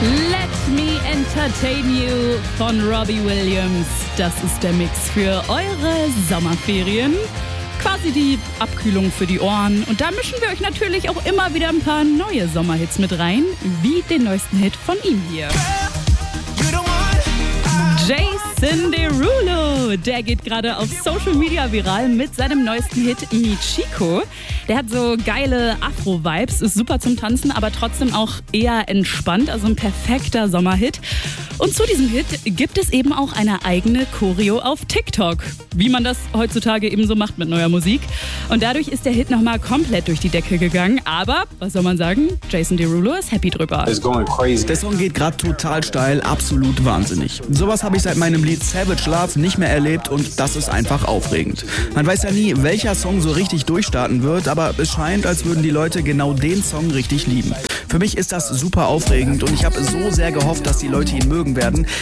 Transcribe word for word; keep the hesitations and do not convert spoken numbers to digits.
Let Me Entertain You von Robbie Williams. Das ist der Mix für eure Sommerferien. Quasi die Abkühlung für die Ohren. Und da mischen wir euch natürlich auch immer wieder ein paar neue Sommerhits mit rein, wie den neuesten Hit von ihm hier. Jason Derulo, der geht gerade auf Social Media viral mit seinem neuesten Hit Mi Chico. Der hat so geile Afro-Vibes, ist super zum Tanzen, aber trotzdem auch eher entspannt, also ein perfekter Sommerhit. Und zu diesem Hit gibt es eben auch eine eigene Choreo auf TikTok, wie man das heutzutage eben so macht mit neuer Musik. Und dadurch ist der Hit nochmal komplett durch die Decke gegangen. Aber, was soll man sagen, Jason Derulo ist happy drüber. Der Song geht gerade total steil, absolut wahnsinnig. Sowas habe ich seit meinem Lied Savage Love nicht mehr erlebt und das ist einfach aufregend. Man weiß ja nie, welcher Song so richtig durchstarten wird, aber es scheint, als würden die Leute genau den Song richtig lieben. Für mich ist das super aufregend und ich habe so sehr gehofft, dass die Leute ihn mögen werden.